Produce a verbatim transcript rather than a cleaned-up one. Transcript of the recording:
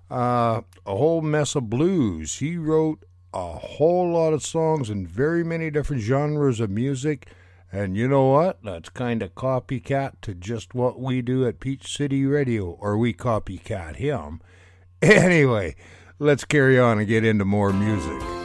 uh, a whole mess of blues. He wrote a whole lot of songs in very many different genres of music. And you know what? That's kind of copycat to just what we do at Peach City Radio, or we copycat him. Anyway, let's carry on and get into more music.